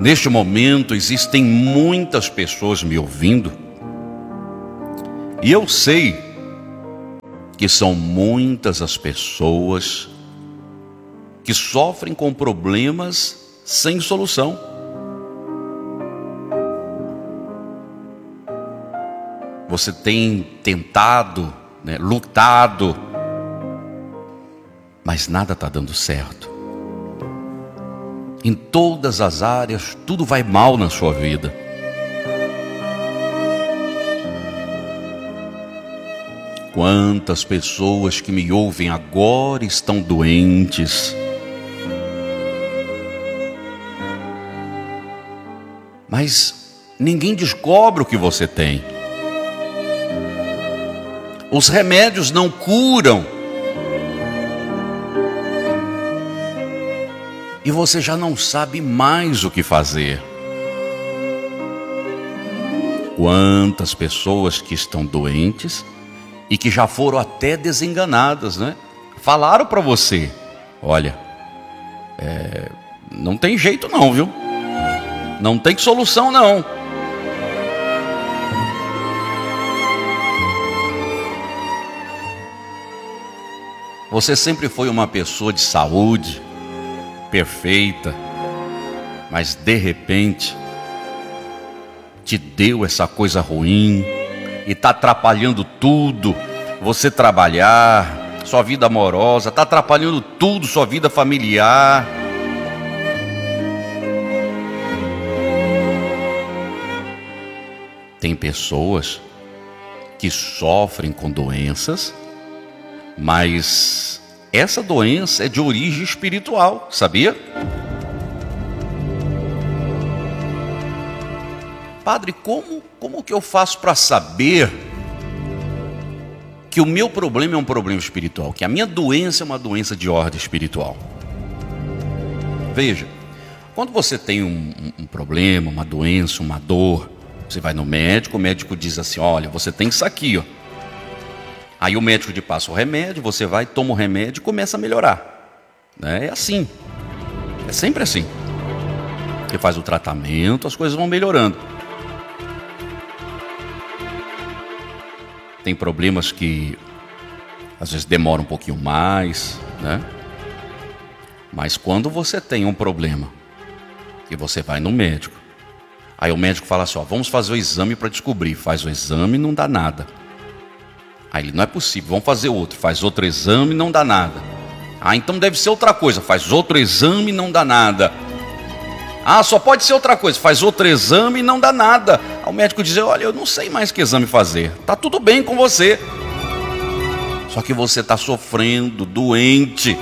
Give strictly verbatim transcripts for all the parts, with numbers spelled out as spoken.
Neste momento existem muitas pessoas me ouvindo, e eu sei que são muitas as pessoas que sofrem com problemas sem solução. Você tem tentado, né, lutado, mas nada está dando certo. Em todas as áreas, tudo vai mal na sua vida. Quantas pessoas que me ouvem agora estão doentes, mas ninguém descobre o que você tem. Os remédios não curam. E você já não sabe mais o que fazer. Quantas pessoas que estão doentes e que já foram até desenganadas, né? Falaram para você: olha, é, não tem jeito não, viu? Não tem solução não. Você sempre foi uma pessoa de saúde, perfeita, mas de repente te deu essa coisa ruim e está atrapalhando tudo. Você trabalhar, sua vida amorosa, está atrapalhando tudo, sua vida familiar. Tem pessoas que sofrem com doenças, mas essa doença é de origem espiritual, sabia? Padre, como, como que eu faço para saber que o meu problema é um problema espiritual? Que a minha doença é uma doença de ordem espiritual? Veja, quando você tem um, um, um problema, uma doença, uma dor, você vai no médico, o médico diz assim: olha, você tem isso aqui, ó. Aí o médico te passa o remédio, você vai, toma o remédio e começa a melhorar. É assim. É sempre assim. Você faz o tratamento, as coisas vão melhorando. Tem problemas que às vezes demoram um pouquinho mais, né? Mas quando você tem um problema e você vai no médico, aí o médico fala assim: ó, vamos fazer o exame para descobrir. Faz o exame e não dá nada. Aí ele: não é possível, vamos fazer outro. Faz outro exame e não dá nada. Ah, então deve ser outra coisa. Faz outro exame e não dá nada. Ah, só pode ser outra coisa. Faz outro exame e não dá nada. Aí o médico diz: olha, eu não sei mais que exame fazer. Tá tudo bem com você. Só que você está sofrendo, doente.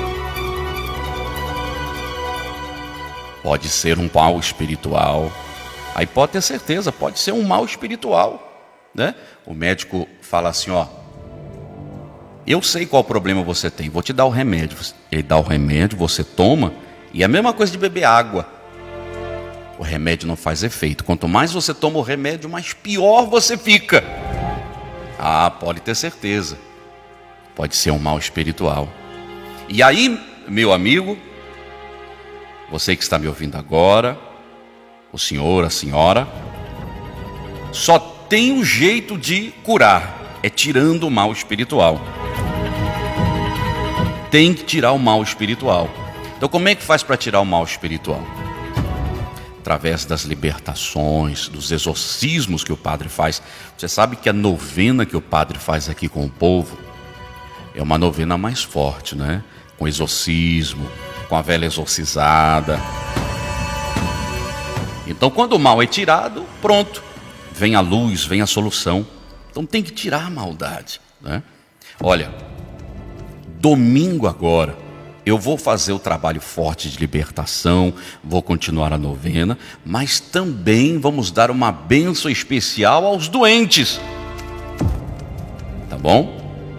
Pode ser um mal espiritual. Aí pode ter certeza, pode ser um mal espiritual, né? O médico fala assim: ó, eu sei qual problema você tem, vou te dar o remédio. Ele dá o remédio, você toma, e é a mesma coisa de beber água. O remédio não faz efeito. Quanto mais você toma o remédio, mais pior você fica. Ah, pode ter certeza. Pode ser um mal espiritual. E aí, meu amigo, você que está me ouvindo agora, o senhor, a senhora, só tem um jeito de curar: é tirando o mal espiritual. Tem que tirar o mal espiritual. Então como é que faz para tirar o mal espiritual? Através das libertações, dos exorcismos que o padre faz. Você sabe que a novena que o padre faz aqui com o povo é uma novena mais forte, né? Com exorcismo, com a vela exorcizada. Então quando o mal é tirado, pronto, vem a luz, vem a solução. Então tem que tirar a maldade, né? Olha, domingo agora eu vou fazer o trabalho forte de libertação, vou continuar a novena, mas também vamos dar uma bênção especial aos doentes. Tá bom?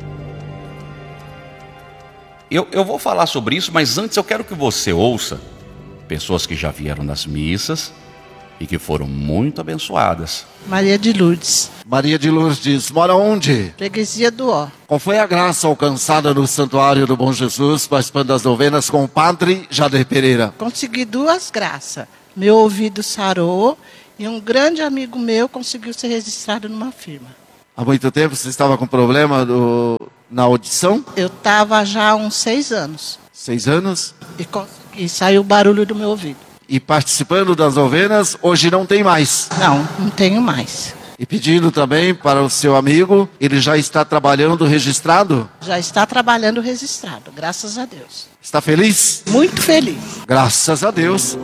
Eu, eu vou falar sobre isso, mas antes eu quero que você ouça pessoas que já vieram nas missas e que foram muito abençoadas. Maria de Lourdes. Maria de Lourdes, mora onde? Freguesia do Ó. Qual foi a graça alcançada no Santuário do Bom Jesus, participando das novenas com o padre Jader Pereira? Consegui duas graças. Meu ouvido sarou e um grande amigo meu conseguiu ser registrado numa firma. Há muito tempo você estava com problema do, na audição? Eu estava já há uns seis anos. Seis anos? E, consegui, e saiu o barulho do meu ouvido. E participando das novenas, hoje não tem mais? Não, não tenho mais. E pedindo também para o seu amigo, ele já está trabalhando registrado? Já está trabalhando registrado, graças a Deus. Está feliz? Muito feliz. Graças a Deus.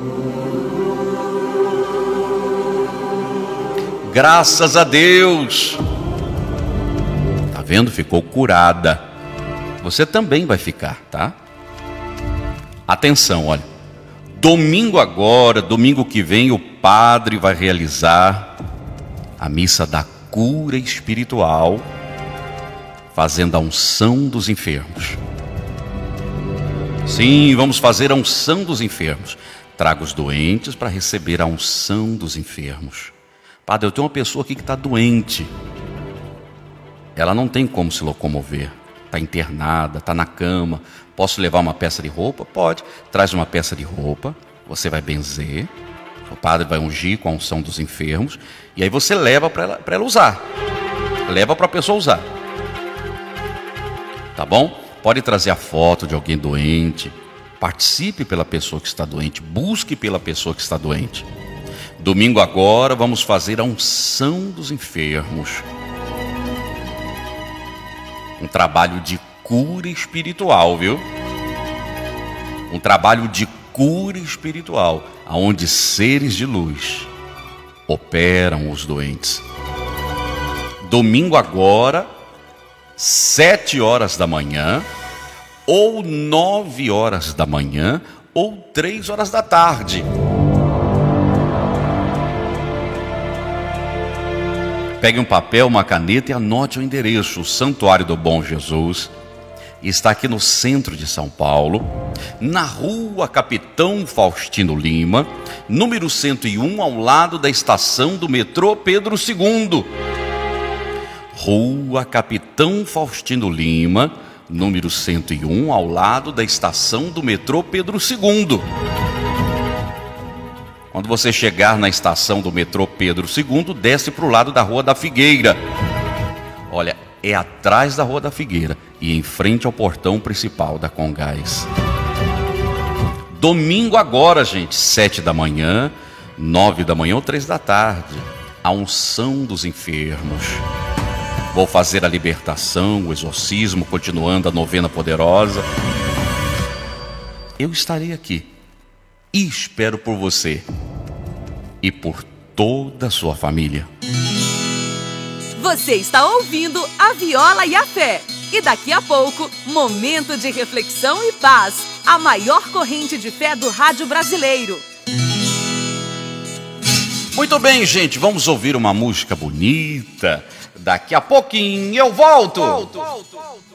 Graças a Deus. Tá vendo? Ficou curada. Você também vai ficar, tá? Atenção, olha. Domingo agora, domingo que vem, o padre vai realizar a missa da cura espiritual, fazendo a unção dos enfermos. Sim, vamos fazer a unção dos enfermos. Traga os doentes para receber a unção dos enfermos. Padre, eu tenho uma pessoa aqui que está doente. Ela não tem como se locomover. Está internada, está na cama. Posso levar uma peça de roupa? Pode. Traz uma peça de roupa. Você vai benzer. O padre vai ungir com a unção dos enfermos. E aí você leva para ela, para ela usar. Leva para a pessoa usar. Tá bom? Pode trazer a foto de alguém doente. Participe pela pessoa que está doente. Busque pela pessoa que está doente. Domingo agora vamos fazer a unção dos enfermos. Um trabalho de cura espiritual, viu? Um trabalho de cura espiritual, onde seres de luz operam os doentes. Domingo agora, sete horas da manhã, ou nove horas da manhã, ou três horas da tarde. Pegue um papel, uma caneta e anote o endereço. O Santuário do Bom Jesus está aqui no centro de São Paulo, na rua Capitão Faustino Lima, número cento e um, ao lado da estação do metrô Pedro segundo. Rua Capitão Faustino Lima, número cento e um, ao lado da estação do metrô Pedro segundo. Quando você chegar na estação do metrô Pedro segundo, desce para o lado da Rua da Figueira. Olha, é atrás da Rua da Figueira e em frente ao portão principal da Congás. Domingo agora, gente, sete da manhã, nove da manhã ou três da tarde. A unção dos enfermos. Vou fazer a libertação, o exorcismo, continuando a novena poderosa. Eu estarei aqui e espero por você e por toda a sua família. Você está ouvindo a Viola e a Fé. E daqui a pouco, momento de reflexão e paz. A maior corrente de fé do rádio brasileiro. Muito bem, gente, vamos ouvir uma música bonita. Daqui a pouquinho eu volto. volto, volto, volto.